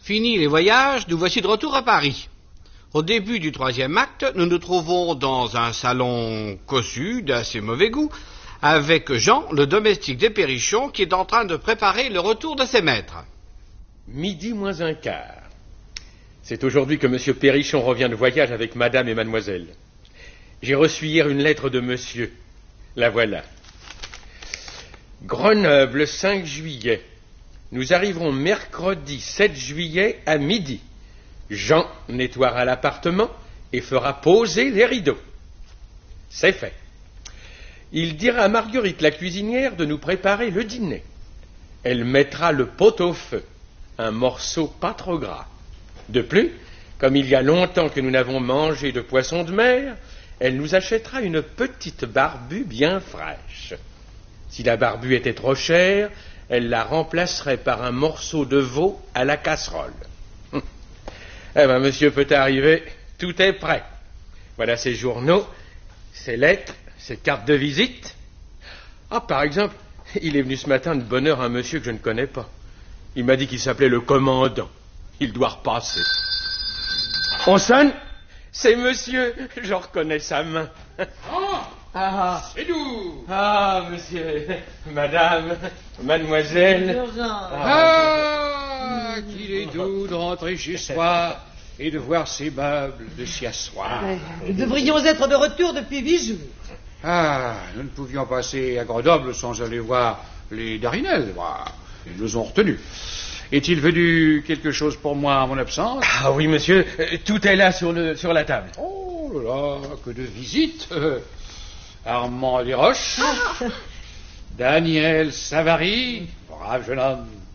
Fini les voyages, nous voici de retour à Paris. Au début du 3e acte, nous nous trouvons dans un salon cossu, d'assez mauvais goût, avec Jean, le domestique des Perrichon, qui est en train de préparer le retour de ses maîtres. Midi moins un quart. C'est aujourd'hui que M. Perrichon revient de voyage avec madame et mademoiselle. J'ai reçu hier une lettre de monsieur. La voilà. Grenoble, 5 juillet. Nous arriverons mercredi 7 juillet à midi. Jean nettoiera l'appartement et fera poser les rideaux. C'est fait. Il dira à Marguerite, la cuisinière, de nous préparer le dîner. Elle mettra le pot au feu, un morceau pas trop gras. De plus, comme il y a longtemps que nous n'avons mangé de poisson de mer, elle nous achètera une petite barbue bien fraîche. Si la barbue était trop chère, elle la remplacerait par un morceau de veau à la casserole. Eh bien, monsieur peut arriver, tout est prêt. Voilà ses journaux, ses lettres, ses cartes de visite. Ah, par exemple, il est venu ce matin de bonne heure un monsieur que je ne connais pas. Il m'a dit qu'il s'appelait le commandant. Il doit repasser. On sonne? C'est monsieur, je reconnais sa main. C'est nous. Ah, monsieur, madame, mademoiselle. Qu'il est doux de rentrer chez soi et de voir ses meubles, de s'y asseoir. Nous devrions être de retour depuis 8 jours. Nous ne pouvions passer à Grenoble sans aller voir les Darinel. Ils nous ont retenus. Est-il venu quelque chose pour moi en mon absence? Ah oui, monsieur, tout est là sur la table. Oh là là, que de visites. Armand Desroches, Daniel Savary, brave jeune homme,